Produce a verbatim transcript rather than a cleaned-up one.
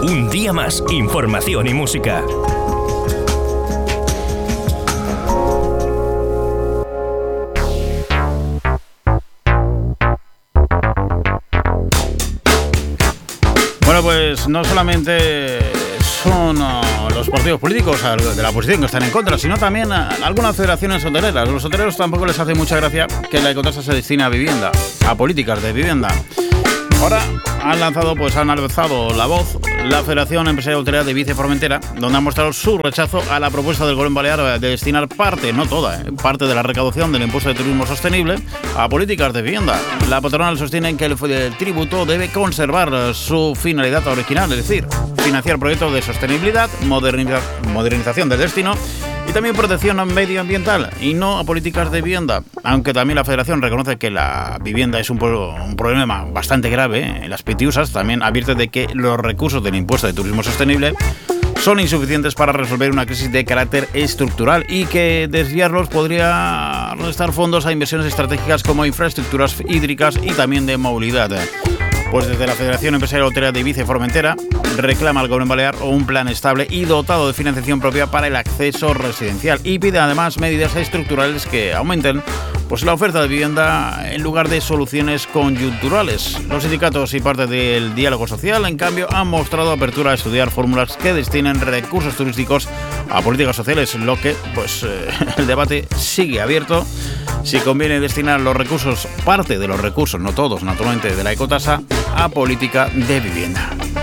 Un día más, información y música. Bueno, pues no solamente son uh, los partidos políticos de la oposición que están en contra, sino también uh, algunas federaciones hoteleras. Los hoteleros tampoco les hace mucha gracia que la ecotasa se destine a vivienda, a políticas de vivienda. Ahora han lanzado, pues han alzado la voz la Federación Empresarial Hotelera de Ibiza y Formentera, donde ha mostrado su rechazo a la propuesta del Gobierno Balear de destinar parte, no toda, eh, parte de la recaudación del impuesto de turismo sostenible a políticas de vivienda. La patronal sostiene que el, el tributo debe conservar su finalidad original, es decir, financiar proyectos de sostenibilidad, moderniza, modernización del destino y también protección medioambiental y no a políticas de vivienda, aunque también la Federación reconoce que la vivienda es un, un problema bastante grave en las pitiusas. También advierte de que los recursos del impuesto de turismo sostenible son insuficientes para resolver una crisis de carácter estructural y que desviarlos podría restar fondos a inversiones estratégicas como infraestructuras hídricas y también de movilidad. Pues desde la Federación Empresarial Hotelera de Ibiza y Formentera reclama al Gobierno Balear un plan estable y dotado de financiación propia para el acceso residencial y pide además medidas estructurales que aumenten pues la oferta de vivienda en lugar de soluciones coyunturales. Los sindicatos y parte del diálogo social, en cambio, han mostrado apertura a estudiar fórmulas que destinen recursos turísticos a políticas sociales, lo que pues eh, el debate sigue abierto. Si conviene destinar los recursos, parte de los recursos, no todos, naturalmente, de la ecotasa, a política de vivienda.